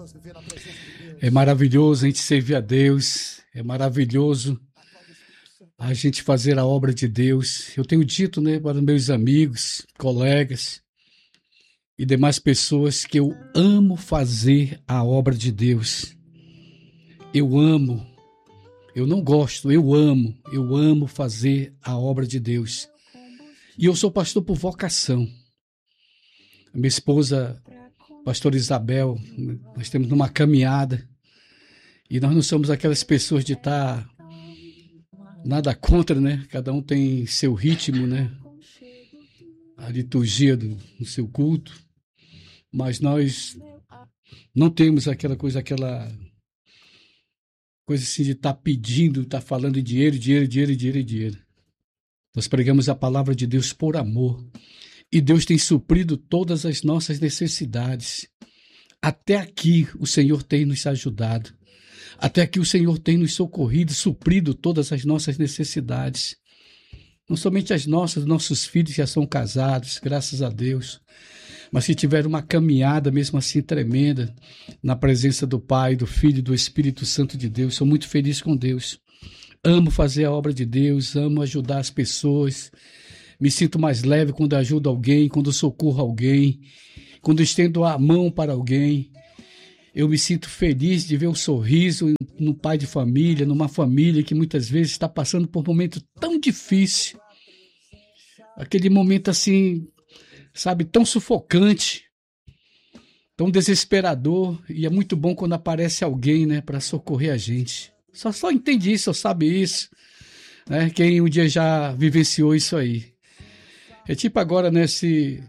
É maravilhoso a gente servir a Deus, é maravilhoso a gente fazer a obra de Deus. Eu tenho dito, né, para meus amigos, colegas e demais pessoas que eu amo fazer a obra de Deus. Eu amo, eu não gosto, eu amo fazer a obra de Deus. E eu sou pastor por vocação. A minha esposa, pastora Isabel, nós temos uma caminhada e nós não somos aquelas pessoas de estar nada contra, né? Cada um tem seu ritmo, né? A liturgia do seu culto, mas nós não temos aquela coisa assim de estar pedindo, estar falando de dinheiro. Nós pregamos a palavra de Deus por amor. E Deus tem suprido todas as nossas necessidades. Até aqui o Senhor tem nos ajudado. Até aqui o Senhor tem nos socorrido, suprido todas as nossas necessidades. Não somente as nossas, nossos filhos já são casados, graças a Deus. Mas que tiveram uma caminhada mesmo assim tremenda na presença do Pai, do Filho e do Espírito Santo de Deus. Sou muito feliz com Deus. Amo fazer a obra de Deus, amo ajudar as pessoas. Me sinto mais leve quando ajudo alguém, quando socorro alguém, quando estendo a mão para alguém. Eu me sinto feliz de ver o sorriso no pai de família, numa família que muitas vezes está passando por um momento tão difícil. Aquele momento assim, sabe, tão sufocante, tão desesperador. E é muito bom quando aparece alguém, né, para socorrer a gente. Só entende isso, só sabe isso, né? Quem um dia já vivenciou isso aí. É tipo agora nesse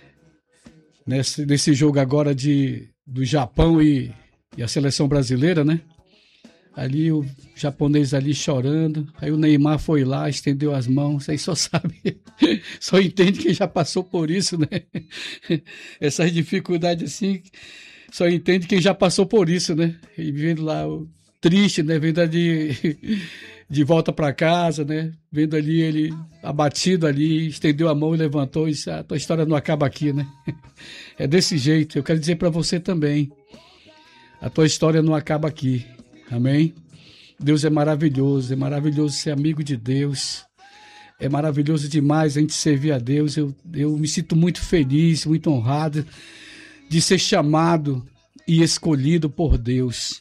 jogo agora do Japão e a seleção brasileira, né? Ali o japonês ali chorando, aí o Neymar foi lá, estendeu as mãos, aí só sabe, só entende quem já passou por isso, né? Essas dificuldades assim, só entende quem já passou por isso, né? E vendo lá triste, né? Vendo ali de volta para casa, né? Vendo ali ele abatido ali, estendeu a mão e levantou e disse: a tua história não acaba aqui, né? É desse jeito. Eu quero dizer para você também, a tua história não acaba aqui. Amém? Deus é maravilhoso ser amigo de Deus. É maravilhoso demais a gente servir a Deus. Eu me sinto muito feliz, muito honrado de ser chamado e escolhido por Deus.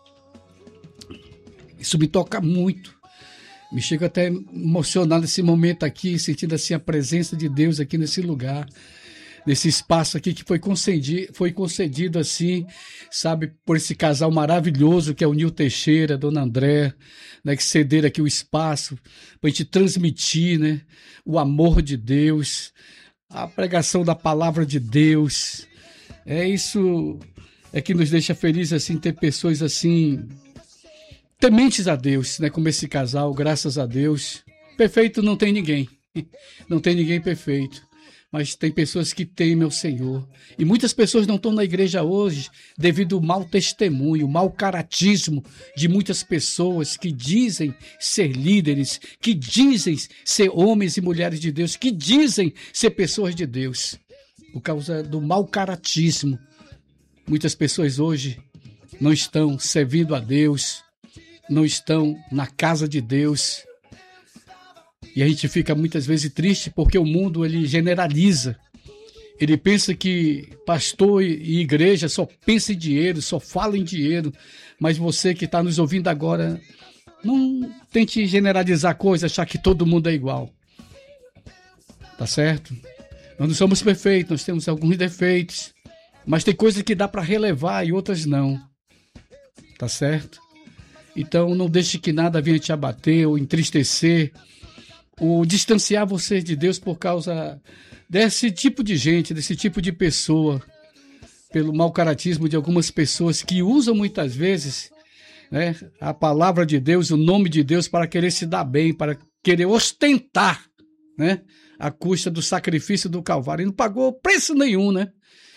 Isso me toca muito. Me chega até emocionado nesse momento aqui, sentindo assim a presença de Deus aqui nesse lugar, nesse espaço aqui que foi concedido assim, sabe, por esse casal maravilhoso que é o Nil Teixeira, a Dona André, né, que cederam aqui o espaço para a gente transmitir, né, o amor de Deus, a pregação da palavra de Deus. É isso que nos deixa felizes assim, ter pessoas assim tementes a Deus, né? Como esse casal, graças a Deus. Perfeito não tem ninguém. Não tem ninguém perfeito. Mas tem pessoas que temem ao Senhor. E muitas pessoas não estão na igreja hoje devido ao mau testemunho, mau caratismo de muitas pessoas que dizem ser líderes, que dizem ser homens e mulheres de Deus, que dizem ser pessoas de Deus. Por causa do mau caratismo, muitas pessoas hoje não estão servindo a Deus, não estão na casa de Deus. E a gente fica muitas vezes triste porque o mundo ele generaliza. Ele pensa que pastor e igreja só pensa em dinheiro, só fala em dinheiro. Mas você que está nos ouvindo agora, não tente generalizar coisas, achar que todo mundo é igual. Tá certo? Nós não somos perfeitos, nós temos alguns defeitos. Mas tem coisas que dá para relevar e outras não. Tá certo? Então não deixe que nada venha te abater ou entristecer ou distanciar você de Deus por causa desse tipo de gente, desse tipo de pessoa, pelo mau caratismo de algumas pessoas que usam muitas vezes, né, a palavra de Deus, o nome de Deus para querer se dar bem, para querer ostentar, né, a custa do sacrifício do Calvário. E não pagou preço nenhum, né?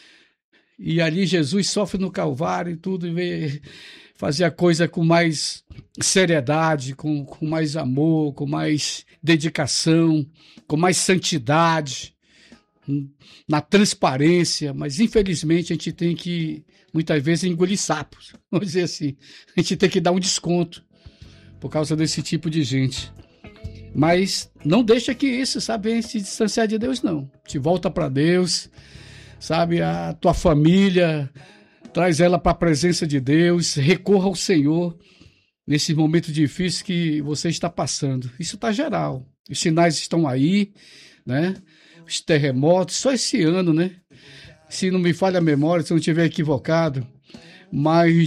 E ali Jesus sofre no Calvário e tudo, e veio fazer a coisa com mais seriedade, com mais amor, com mais dedicação, com mais santidade. na transparência, mas infelizmente a gente tem que, muitas vezes, engolir sapos, vamos dizer assim. A gente tem que dar um desconto por causa desse tipo de gente. Mas não deixa que isso, sabe, venha se distanciar de Deus, não. Te volta para Deus, sabe, a tua família, traz ela para a presença de Deus, recorra ao Senhor nesse momento difícil que você está passando. Isso está geral. Os sinais estão aí, né? Os terremotos, só esse ano, né? Se não me falha a memória, se eu não estiver equivocado, mais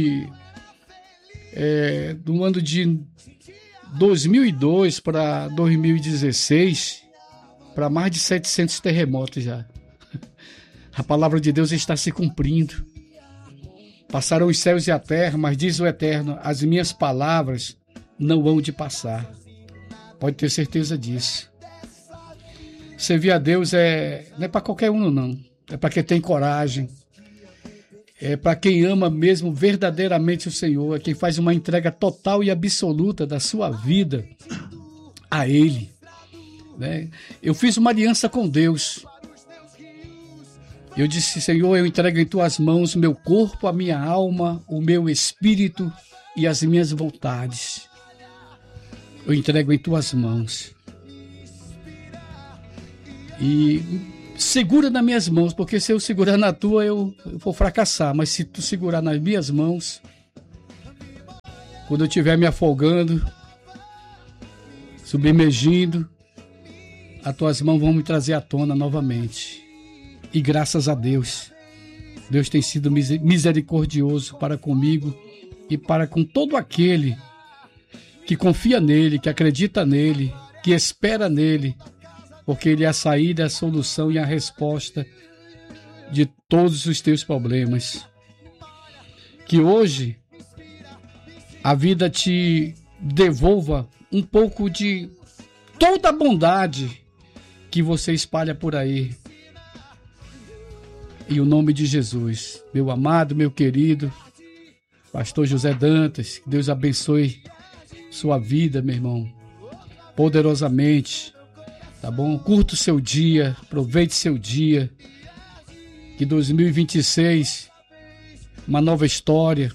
do ano de 2002 para 2016, para mais de 700 terremotos já. A palavra de Deus está se cumprindo. Passaram os céus e a terra, mas diz o Eterno, as minhas palavras não hão de passar. Pode ter certeza disso. Servir a Deus não é para qualquer um, não. É para quem tem coragem. É para quem ama mesmo verdadeiramente o Senhor. É quem faz uma entrega total e absoluta da sua vida a Ele. Né? Eu fiz uma aliança com Deus. Eu disse, Senhor, eu entrego em tuas mãos o meu corpo, a minha alma, o meu espírito e as minhas vontades. Eu entrego em tuas mãos. E segura nas minhas mãos, porque se eu segurar na tua, eu vou fracassar. Mas se tu segurar nas minhas mãos, quando eu estiver me afogando, submergindo, as tuas mãos vão me trazer à tona novamente. E graças a Deus, Deus tem sido misericordioso para comigo e para com todo aquele que confia nele, que acredita nele, que espera nele, porque ele é a saída, a solução e a resposta de todos os teus problemas. Que hoje a vida te devolva um pouco de toda a bondade que você espalha por aí. Em o nome de Jesus, meu amado, meu querido pastor José Dantas, que Deus abençoe sua vida, meu irmão, poderosamente, tá bom? Curta o seu dia, aproveite seu dia, que 2026, uma nova história,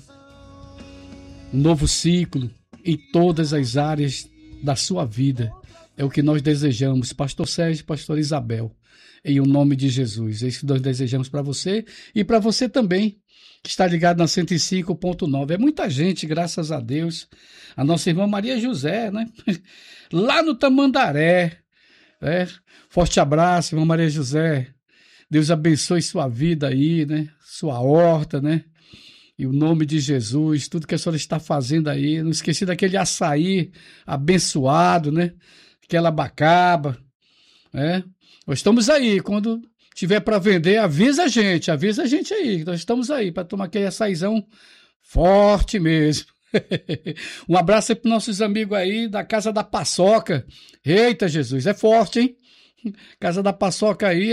um novo ciclo em todas as áreas da sua vida, é o que nós desejamos, pastor Sérgio, pastor Isabel. Em o nome de Jesus. É isso que nós desejamos para você e para você também, que está ligado na 105.9. É muita gente, graças a Deus. A nossa irmã Maria José, né? Lá no Tamandaré. Né? Forte abraço, irmã Maria José. Deus abençoe sua vida aí, né? Sua horta, né? Em o nome de Jesus, tudo que a senhora está fazendo aí. Não esqueci daquele açaí abençoado, né? Aquela abacaba, né? Nós estamos aí, quando tiver para vender, avisa a gente aí, nós estamos aí para tomar aquele açaizão forte mesmo. Um abraço aí para nossos amigos aí da Casa da Paçoca. Eita Jesus, é forte, hein? Casa da Paçoca aí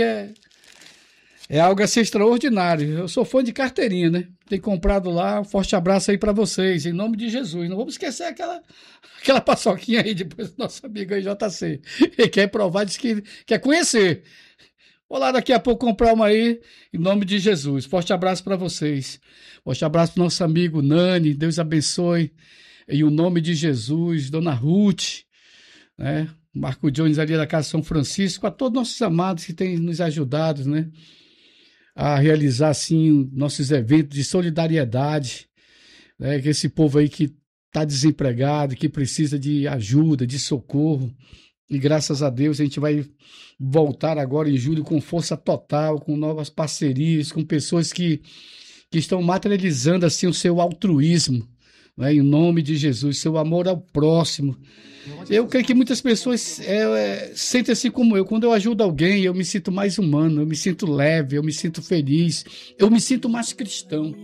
é algo assim extraordinário. Eu sou fã de carteirinha, né? Tem comprado lá, um forte abraço aí para vocês, em nome de Jesus. Não vamos esquecer aquela paçoquinha aí depois do nosso amigo aí, JC. Ele quer provar, diz que quer conhecer. Vou lá daqui a pouco comprar uma aí, em nome de Jesus. Forte abraço para vocês. Forte abraço para nosso amigo Nani, Deus abençoe. Em o nome de Jesus, Dona Ruth, né? Marco Jones ali da Casa São Francisco, a todos nossos amados que têm nos ajudado, né? A realizar, assim, nossos eventos de solidariedade, né? Que esse povo aí que está desempregado, que precisa de ajuda, de socorro. E graças a Deus a gente vai voltar agora em julho com força total, com novas parcerias, com pessoas que estão materializando assim o seu altruísmo, né? Em nome de Jesus, seu amor ao próximo. Eu creio que muitas pessoas sentem assim como eu. Quando eu ajudo alguém, eu me sinto mais humano, eu me sinto leve, eu me sinto feliz, eu me sinto mais cristão.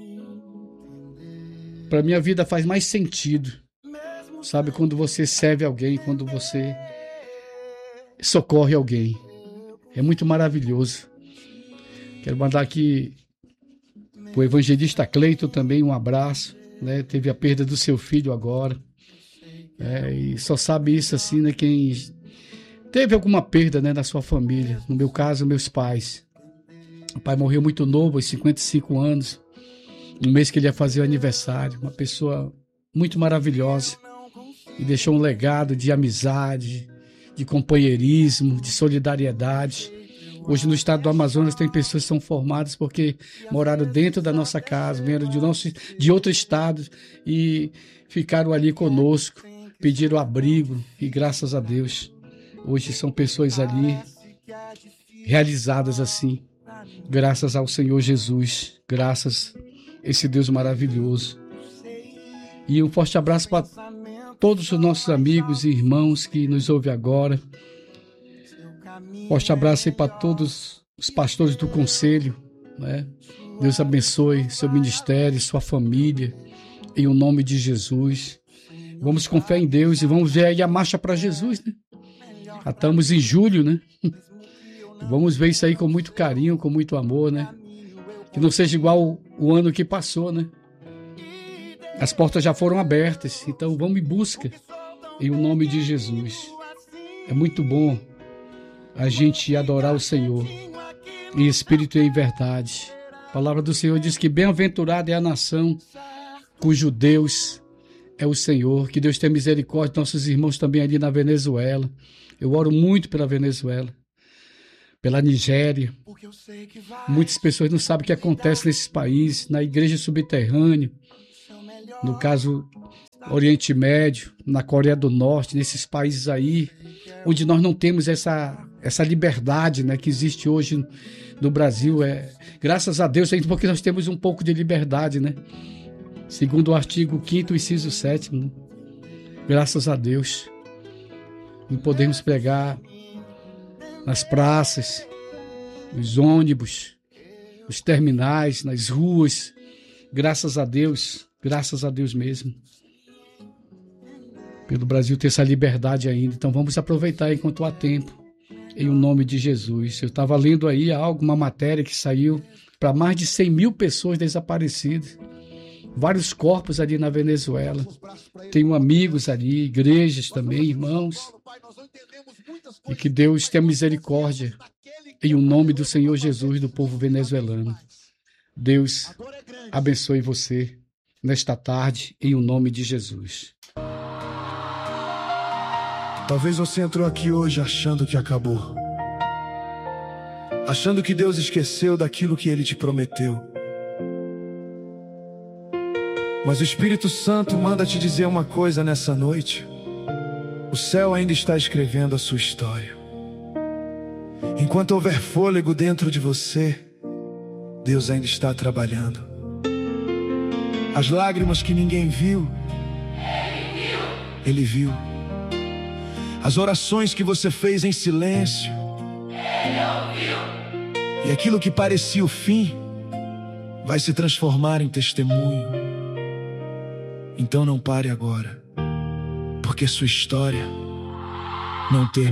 Para minha vida faz mais sentido, sabe? Quando você serve alguém, quando você socorre alguém. É muito maravilhoso. Quero mandar aqui o evangelista Cleiton também um abraço, né? Teve a perda do seu filho agora. E só sabe isso assim, né? Quem teve alguma perda, né, na sua família. No meu caso, meus pais. O pai morreu muito novo, aos 55 anos, no mês que ele ia fazer o aniversário. Uma pessoa muito maravilhosa e deixou um legado de amizade, de companheirismo, de solidariedade. Hoje no estado do Amazonas tem pessoas que são formadas porque moraram dentro da nossa casa, vieram de outro estado e ficaram ali conosco, pediram abrigo e graças a Deus, hoje são pessoas ali realizadas assim, graças ao Senhor Jesus, graças a esse Deus maravilhoso. E um forte abraço para todos os nossos amigos e irmãos que nos ouvem agora. Forte abraço aí para todos os pastores do conselho, né? Deus abençoe seu ministério, sua família, em o nome de Jesus. Vamos com fé em Deus e vamos ver aí a marcha para Jesus, né? Já estamos em julho, né? Vamos ver isso aí com muito carinho, com muito amor, né? Que não seja igual o ano que passou, né? As portas já foram abertas, então vamos em busca, em o nome de Jesus. É muito bom a gente adorar o Senhor em espírito e em verdade. A palavra do Senhor diz que bem-aventurada é a nação cujo Deus é o Senhor. Que Deus tenha misericórdia de nossos irmãos também ali na Venezuela. Eu oro muito pela Venezuela, pela Nigéria. Muitas pessoas não sabem o que acontece nesses países, na igreja subterrânea, no caso Oriente Médio, na Coreia do Norte, nesses países aí, onde nós não temos essa liberdade, né, que existe hoje no Brasil. Graças a Deus, porque nós temos um pouco de liberdade, né? Segundo o artigo 5º, inciso 7º, né? Graças a Deus. E podemos pregar nas praças, nos ônibus, nos terminais, nas ruas. Graças a Deus mesmo. Pelo Brasil ter essa liberdade ainda. Então vamos aproveitar enquanto há tempo, em o nome de Jesus. Eu estava lendo aí uma matéria que saiu para mais de 100 mil pessoas desaparecidas. Vários corpos ali na Venezuela. Tenho amigos ali, igrejas também, irmãos. E que Deus tenha misericórdia em o nome do Senhor Jesus, do povo venezuelano. Deus abençoe você nesta tarde, em o nome de Jesus. Talvez você entrou aqui hoje achando que acabou, achando que Deus esqueceu daquilo que Ele te prometeu. Mas o Espírito Santo manda te dizer uma coisa nessa noite: o céu ainda está escrevendo a sua história. Enquanto houver fôlego dentro de você, Deus ainda está trabalhando. As lágrimas que ninguém viu, Ele viu. As orações que você fez em silêncio, Ele ouviu. E aquilo que parecia o fim vai se transformar em testemunho. Então não pare agora, porque sua história não termina.